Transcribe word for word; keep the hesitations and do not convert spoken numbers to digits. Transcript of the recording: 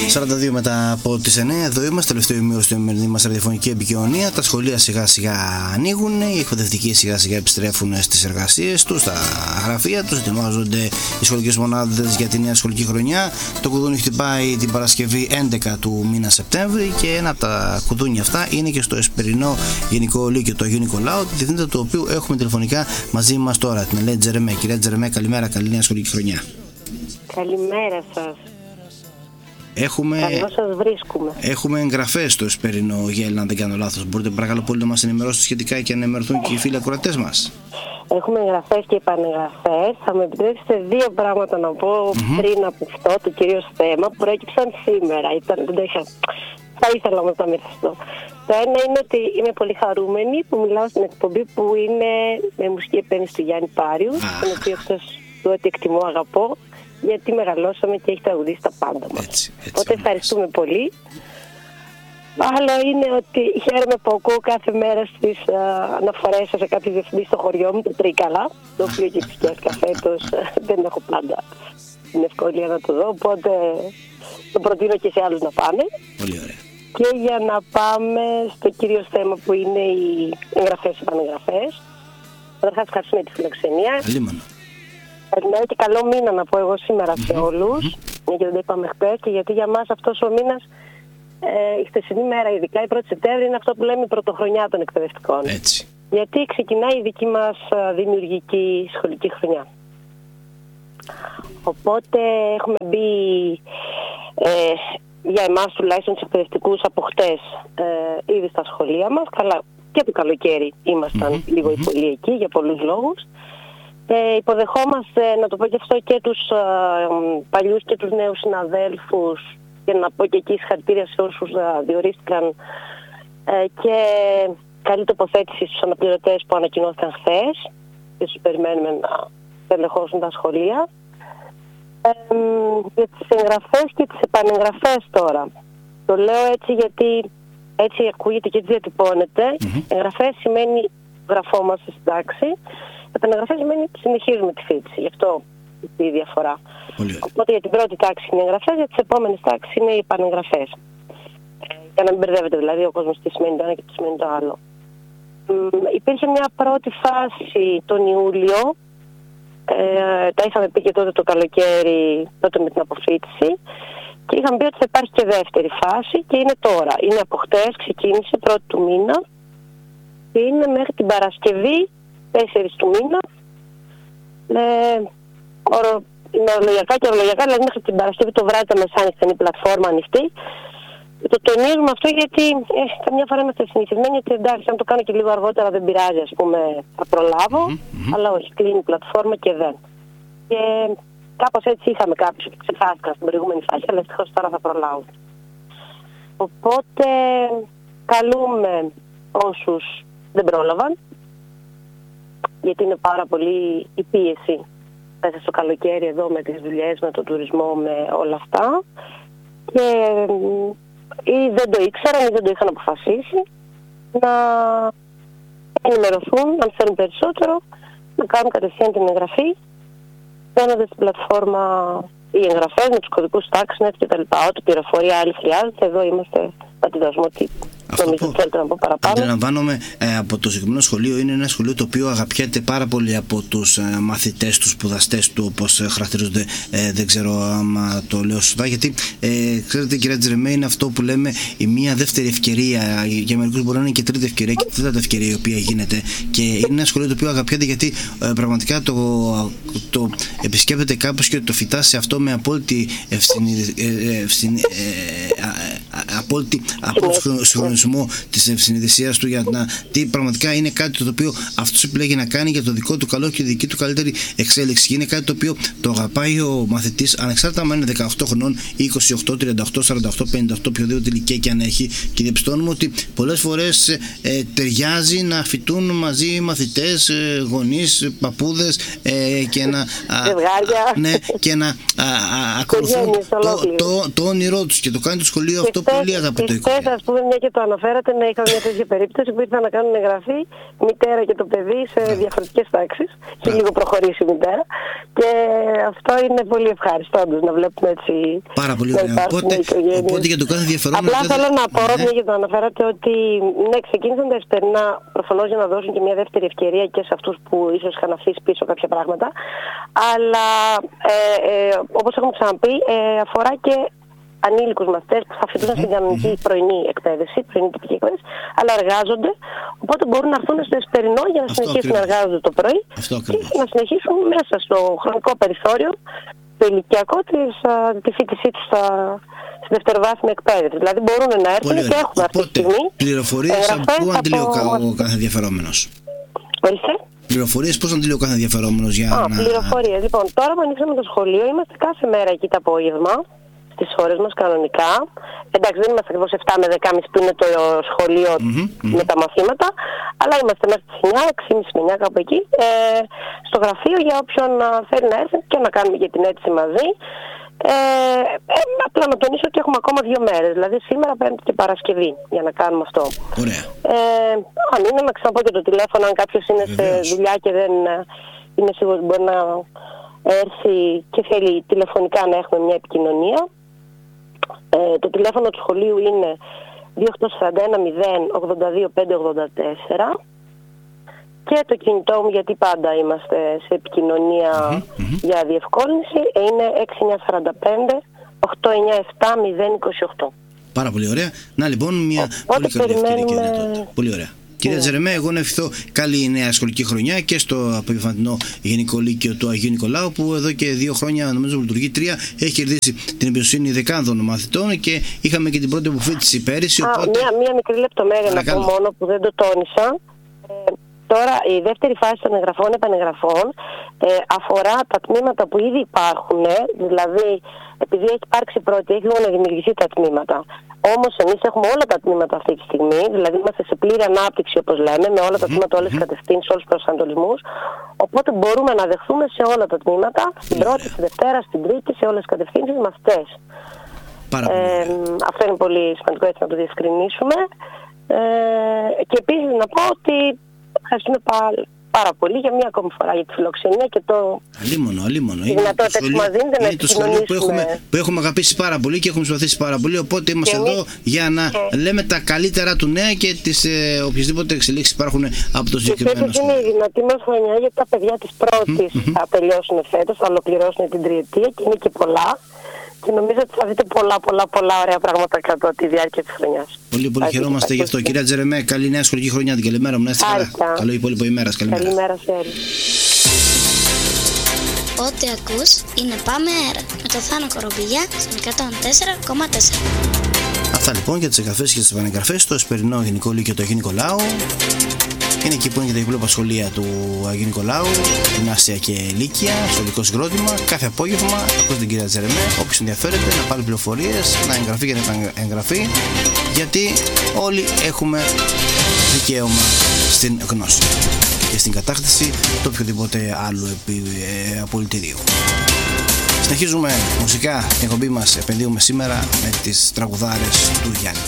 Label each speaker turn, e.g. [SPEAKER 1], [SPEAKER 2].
[SPEAKER 1] σαράντα δύο μετά από τις εννιά, εδώ είμαστε, τελευταίο ημίωρο στην ημερινή μας ραδιοφωνική επικοινωνία. Τα σχολεία σιγά σιγά ανοίγουν, οι εκπαιδευτικοί σιγά σιγά επιστρέφουν στις εργασίες τους, στα γραφεία τους, ετοιμάζονται οι σχολικές μονάδες για τη νέα σχολική χρονιά. Το κουδούνι χτυπάει την Παρασκευή έντεκα του μήνα Σεπτέμβρη και ένα από τα κουδούνια αυτά είναι και στο Εσπερινό Γενικό Λύκειο, το Αγίου Νικολάου, τη διευθύντρια του οποίου έχουμε τηλεφωνικά μαζί μας τώρα, την Ελένη Τζερεμέ. Κυρία Τζερεμέ, καλημέρα, καλή νέα σχολική χρονιά.
[SPEAKER 2] Καλημέρα σας.
[SPEAKER 1] Έχουμε,
[SPEAKER 2] Καλώς σας βρίσκουμε.
[SPEAKER 1] Έχουμε εγγραφές στο Εσπερινό Γέλ, αν δεν κάνω λάθος. Μπορείτε παρακαλώ πολύ να μας ενημερώσετε σχετικά και να ενημερωθούν και οι φίλοι ακροατές μας.
[SPEAKER 2] Έχουμε εγγραφές και επανεγγραφές. Θα με επιτρέψετε δύο πράγματα να πω mm-hmm. πριν από αυτό το κυρίως θέμα που προέκυψαν σήμερα. Ήταν, δεν το είχα... Θα ήθελα όμως να μοιραστώ. Το ένα είναι ότι είμαι πολύ χαρούμενη που μιλάω στην εκπομπή που είναι με μουσική επένδυση του Γιάννη Πάριου, ah. τον οποίο εκτός του ότι εκτιμώ, αγαπώ, γιατί μεγαλώσαμε και έχει τραγουδήσει τα πάντα μας. Έτσι, έτσι, Οπότε ευχαριστούμε έτσι. πολύ. Άλλο είναι ότι χαίρομαι που ακούω κάθε μέρα στις uh, αναφορές σε κάποιες διευθυντήσεις στο χωριό μου, το Τρίκαλα, το οποίο και ψυχιάστηκα φέτος, δεν έχω πάντα την ευκολία να το δω, οπότε το προτείνω και σε άλλους να πάνε.
[SPEAKER 1] Πολύ ωραία.
[SPEAKER 2] Και για να πάμε στο κυρίως θέμα που είναι οι εγγραφές και επανεγγραφές. Καταρχάς ευχαριστούμε τη φιλοξενία.
[SPEAKER 1] Καλήμανα.
[SPEAKER 2] Καλημέρα και καλό μήνα να πω εγώ σήμερα mm-hmm. σε όλους, mm-hmm. γιατί δεν το είπαμε χτες και γιατί για μας αυτός ο μήνας, ε, η χτεσινή μέρα ειδικά, η πρώτη Σεπτέμβρη, είναι αυτό που λέμε η πρωτοχρονιά των εκπαιδευτικών.
[SPEAKER 1] Έτσι.
[SPEAKER 2] Γιατί ξεκινάει η δική μας δημιουργική σχολική χρονιά. Οπότε έχουμε μπει, ε, για εμάς τουλάχιστον τους εκπαιδευτικούς από χτες, ε, ήδη στα σχολεία μας. Καλά, και το καλοκαίρι ήμασταν mm-hmm. λίγο ή πολύ εκεί για πολλούς λόγους. Ε, υποδεχόμαστε, να το πω και αυτό, και τους ε, παλιούς και τους νέους συναδέλφους και να πω και εκεί συγχαρητήρια σε όσους ε, διορίστηκαν ε, και καλή τοποθέτηση στους αναπληρωτές που ανακοινώθηκαν χθες και τους περιμένουμε να τελεχώσουν τα σχολεία. Ε, για τις εγγραφές και τις επανεγγραφές τώρα. Το λέω έτσι γιατί έτσι ακούγεται και έτσι διατυπώνεται. Mm-hmm. Εγγραφές σημαίνει γραφόμαστε στην τάξη. Επανεγγραφές σημαίνει συνεχίζουμε τη φοιτηση. Γι' αυτό η διαφορά. Οπότε για την πρώτη τάξη είναι οι εγγραφές, για τις επόμενες τάξεις είναι οι επανεγγραφές. Ε, για να μην μπερδεύεται δηλαδή ο κόσμος τι σημαίνει το ένα και τι σημαίνει το άλλο. Ε, υπήρχε μια πρώτη φάση τον Ιούλιο. Ε, τα είχαμε πει και τότε το καλοκαίρι, τότε με την αποφοίτηση. Και είχαμε πει ότι θα υπάρχει και δεύτερη φάση και είναι τώρα. Είναι από χτες, ξεκίνησε πρώτη του μήνα και είναι μέχρι την Παρασκευή τέσσερις του μήνα. Ε, ορο, είναι ορολογιακά και ορολογιακά, δηλαδή μέχρι την Παρασκευή το βράδυ τα μεσάνυχτα είναι η πλατφόρμα ανοιχτή. Το τονίζουμε αυτό γιατί ε, καμιά φορά είμαστε συνηθισμένοι ότι εντάξει, αν το κάνω και λίγο αργότερα δεν πειράζει, ας πούμε, θα προλάβω, mm-hmm. αλλά όχι, κλείνει η πλατφόρμα και δεν. Και κάπως έτσι είχαμε κάποιους που ξεχάστηκαν στην προηγούμενη φάση, αλλά ευτυχώς τώρα θα προλάβουν. Οπότε καλούμε όσους δεν πρόλαβαν, γιατί είναι πάρα πολύ η πίεση μέσα στο καλοκαίρι εδώ με τις δουλειές, με τον τουρισμό, με όλα αυτά. Και ή δεν το ήξεραν ή δεν το είχαν αποφασίσει να ενημερωθούν, αν θέλουν περισσότερο, να κάνουν κατευθείαν την εγγραφή μπαίνοντας στην πλατφόρμα οι εγγραφές με τους κωδικούς TaxNet και τα λοιπά. Ό,τι πληροφορία άλλη χρειάζεται, εδώ είμαστε να τη δώσουμε ότι νομίζω θέλετε να πω παραπάνω.
[SPEAKER 1] Αντιλαμβάνομαι ε, από το συγκεκριμένο σχολείο είναι ένα σχολείο το οποίο αγαπιέται πάρα πολύ από τους ε, μαθητές, τους σπουδαστές του, όπως ε, χαρακτηρίζονται, ε, δεν ξέρω άμα το λέω σωστά, γιατί ε, ξέρετε κυρία Τζερεμέ, είναι αυτό που λέμε η μία δεύτερη ευκαιρία, για μερικούς μπορεί να είναι και τρίτη ευκαιρία και τέταρτη ευκαιρία η οποία γίνεται, και είναι ένα σχολείο το οποίο αγαπιέται γιατί ε, πραγματικά το, το επισκέπτεται κάποιος και το φυτά σε αυτό με απόλυτη απόλυτη συγχρονισμό της ευσυνειδησίας του, για να τι πραγματικά είναι κάτι το οποίο αυτός επιλέγει να κάνει για το δικό του καλό και δική του καλύτερη εξέλιξη. Και είναι κάτι το οποίο το αγαπάει ο μαθητής, ανεξάρτητα αν είναι δεκαοκτώ χρονών ή είκοσι οκτώ, τριάντα οκτώ, σαράντα οκτώ, πενήντα οκτώ, οποιοδήποτε ηλικία και αν έχει. Και διαπιστώνουμε ότι πολλές φορές ε, ταιριάζει να φοιτούν μαζί μαθητές, ε, γονείς, παππούδες ε, και να, α, α, ναι, και να α, α, ακολουθούν το, το, το όνειρό τους, και το κάνει το σχολείο αυτό που πολύ αγαπητό οικογένεια.
[SPEAKER 2] Χθες, ας πούμε, μια και το αναφέρατε, να είχα μια τέτοια περίπτωση που ήρθαν να κάνουν εγγραφή μητέρα και το παιδί σε yeah. διαφορετικές τάξεις. Yeah. Και λίγο προχωρήσει η μητέρα. Και αυτό είναι πολύ ευχάριστο, όντως, να βλέπουμε έτσι.
[SPEAKER 1] Πάρα πολύ ωραία. Οπότε, οπότε για το κάθε ενδιαφερόμενο.
[SPEAKER 2] Απλά θέλω να πω,
[SPEAKER 1] ναι.
[SPEAKER 2] μια και το αναφέρατε, ότι ναι, ξεκίνησαν τα εσπερινά προφανώς για να δώσουν και μια δεύτερη ευκαιρία και σε αυτούς που ίσως είχαν αφήσει πίσω κάποια πράγματα. Αλλά ε, ε, όπως έχουμε ξαναπεί, ε, αφορά και ανήλικους μαθητές που θα φοιτούσαν στην κανονική πρωινή εκπαίδευση, πρωινή τυπική εκπαίδευση, αλλά εργάζονται. Οπότε μπορούν να έρθουν στο εσπερινό για να αυτό συνεχίσουν ακριβώς. να εργάζονται το πρωί και να συνεχίσουν μέσα στο χρονικό περιθώριο, το ηλικιακό, της, τη φοιτησή τους στα, στη δευτεροβάθμια εκπαίδευση. Δηλαδή μπορούν να έρθουν και έχουν αυτή τη στιγμή
[SPEAKER 1] πληροφορίες από πού αντιλέω από... ο κάθε ενδιαφερόμενος.
[SPEAKER 2] Ορίστε.
[SPEAKER 1] Πληροφορίες πώς αντιλέω ο κάθε ενδιαφερόμενος για
[SPEAKER 2] Α,
[SPEAKER 1] να...
[SPEAKER 2] πληροφορίες. Λοιπόν, τώρα που ανοίξαμε το σχολείο, είμαστε κάθε μέρα εκεί το απόγευμα, στις ώρες μας κανονικά. Εντάξει, δεν είμαστε ακριβώς επτά με δέκα και μισή που είναι το σχολείο mm-hmm, mm-hmm. με τα μαθήματα, αλλά είμαστε μέσα στις εννιά, έξι και μισή με εννιά κάπου εκεί, ε, στο γραφείο για όποιον θέλει να έρθει και να κάνουμε και την αίτηση μαζί. Ε, ε, απλά να τονίσω ότι έχουμε ακόμα δύο μέρες, δηλαδή σήμερα, Πέμπτη και Παρασκευή, για να κάνουμε αυτό.
[SPEAKER 1] Ωραία.
[SPEAKER 2] Ε, αν είναι, να ξαναπώ και το τηλέφωνο, αν κάποιος είναι Βεβαίως. σε δουλειά και δεν είναι σίγουρος ότι μπορεί να έρθει και θέλει τηλεφωνικά να έχουμε μια επικοινωνία. Ε, το τηλέφωνο του σχολείου είναι δύο οκτώ τέσσερα ένα μηδέν ογδόντα δύο πεντακόσια ογδόντα τέσσερα και το κινητό μου, γιατί πάντα είμαστε σε επικοινωνία mm-hmm, mm-hmm. για διευκόλυνση, είναι έξι εννιά τέσσερα πέντε οκτώ εννιά επτά μηδέν είκοσι οκτώ.
[SPEAKER 1] Πάρα πολύ ωραία. Να λοιπόν μια
[SPEAKER 2] Οπότε
[SPEAKER 1] πολύ καλή
[SPEAKER 2] περιμένουμε...
[SPEAKER 1] ευκαιρία. Πολύ ωραία. Κυρία yeah. Τζερεμέ, εγώ να ευχηθώ καλή νέα σχολική χρονιά και στο απογευματινό Γενικό Λύκειο του Αγίου Νικολάου, που εδώ και δύο χρόνια, νομίζω λειτουργεί τρία, έχει κερδίσει την εμπιστοσύνη δεκάδων μαθητών και είχαμε και την πρώτη αποφύτιση πέρυσι.
[SPEAKER 2] Α, οπότε... μία, μία μικρή λεπτομέρεια να πω μόνο που δεν το τόνισα. Ε, τώρα η δεύτερη φάση των εγγραφών επανεγγραφών ε, αφορά τα τμήματα που ήδη υπάρχουν, ε, δηλαδή επειδή έχει υπάρξει πρώτη, έχει λίγο να δημιουργηθεί τα τμήματα. Όμως εμείς έχουμε όλα τα τμήματα αυτή τη στιγμή, δηλαδή είμαστε σε πλήρη ανάπτυξη, όπως λέμε, με όλα τα τμήματα, όλες τις κατευθύνσεις, όλους τους προσανατολισμούς. Οπότε μπορούμε να δεχθούμε σε όλα τα τμήματα, στην πρώτη, στη Δευτέρα, στην Τρίτη, σε όλες τις κατευθύνσεις μαθητές. Ε, αυτό είναι πολύ σημαντικό, έτσι να το διευκρινίσουμε. Ε, και επίσης να πω ότι ευχαριστούμε πάρα, πάρα πολύ για μία ακόμη φορά για τη φιλοξενία και το.
[SPEAKER 1] Αλίμονο, αλίμονο.
[SPEAKER 2] Η δυνατότητα που μας δίνετε να επικοινωνήσουμε.
[SPEAKER 1] Που έχουμε, που έχουμε αγαπήσει πάρα πολύ και έχουμε προσπαθήσει πάρα πολύ. Οπότε είμαστε και εδώ εμείς, για να και... λέμε τα καλύτερα του νέα και τις ε, οποιασδήποτε εξελίξεις υπάρχουν από το συγκεκριμένο.
[SPEAKER 2] Και είναι η δυνατή μας χρονιά, γιατί τα παιδιά της πρώτης mm-hmm. θα τελειώσουν φέτος, θα ολοκληρώσουν την τριετία και είναι και πολλά. Και νομίζω ότι θα δείτε πολλά, πολλά, πολλά ωραία πράγματα κατά τη διάρκεια της χρονιάς. Πολύ, πολύ χαιρόμαστε γι' αυτό. Κυρία Τζερεμέ, καλή νέα σχολική χρονιά. Την καλημέρα μου. Να είστε καλά. Καλό υπόλοιπο ημέρας. Καλημέρα. Καλημέρα σε όλους.
[SPEAKER 3] Ό,τι ακούς είναι Πάμε Αέρα με το Θάνο Κορομπηλιά στην εκατόν τέσσερα κόμμα τέσσερα.
[SPEAKER 1] Αυτά λοιπόν για τις εγγραφές και τις επανεγγραφές στο Εσπερινό Γενικό Λύκειο του Αγίου Νικολάου. Είναι εκεί που είναι και τα υπόλοιπα σχολεία του Αγίου Νικολάου, γυμνάσια και λύκεια, σχολικό συγκρότημα. Κάθε απόγευμα ακούστε την κυρία Τζερεμέ. Όποιος ενδιαφέρεται να πάρει πληροφορίες, να εγγραφεί και να εγγραφεί, γιατί όλοι έχουμε δικαίωμα στην γνώση και στην κατάκτηση του οποιοδήποτε άλλου επί, ε, απολυτηρίου. Συνεχίζουμε μουσικά την εκπομπή μας, επενδύουμε σήμερα με τις τραγουδάρες του Γιάννη.